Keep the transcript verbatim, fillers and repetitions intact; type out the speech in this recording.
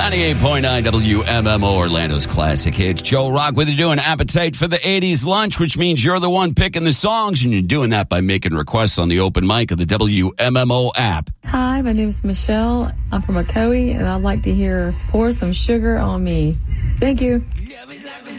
ninety-eight point nine W M M O, Orlando's classic hits. Joe Rock with you doing Appetite for the eighties Lunch, which means you're the one picking the songs, and you're doing that by making requests on the open mic of the W M M O app. Hi, my name is Michelle. I'm from Ocoee, and I'd like to hear Pour Some Sugar on Me. Thank you.